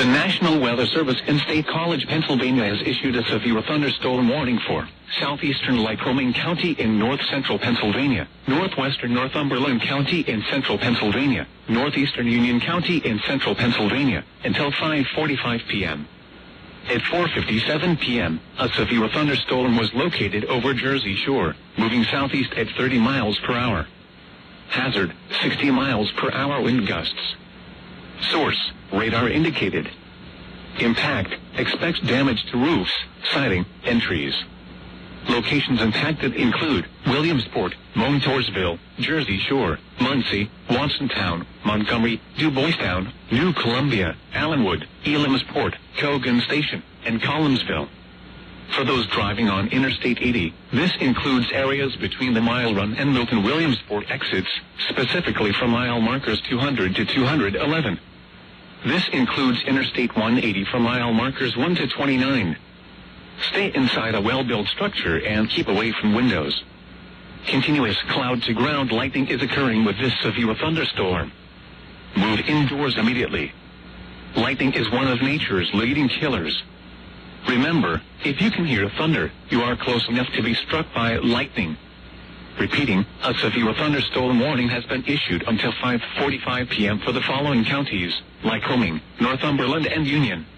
The National Weather Service in State College, Pennsylvania has issued a severe thunderstorm warning for southeastern Lycoming County in north-central Pennsylvania, northwestern Northumberland County in central Pennsylvania, northeastern Union County in central Pennsylvania, until 5:45 p.m. At 4:57 p.m., a severe thunderstorm was located over Jersey Shore, moving southeast at 30 miles per hour. Hazard, 60 miles per hour wind gusts. Source, radar indicated. Impact, expects damage to roofs, siding, and trees. Locations impacted include Williamsport, Montoursville, Jersey Shore, Muncie, Watsontown, Montgomery, DuBoistown, New Columbia, Allenwood, Elamsport, Cogan Station, and Collinsville. For those driving on Interstate 80, this includes areas between the Mile Run and Milton Williamsport exits, specifically from mile markers 200 to 211. This includes Interstate 180 from mile markers 1 to 29. Stay inside a well-built structure and keep away from windows. Continuous cloud-to-ground lightning is occurring with this severe thunderstorm. Move indoors immediately. Lightning is one of nature's leading killers. Remember, if you can hear thunder, you are close enough to be struck by lightning. Repeating, a severe thunderstorm warning has been issued until 5:45 p.m. for the following counties: Lycoming, Northumberland, and Union.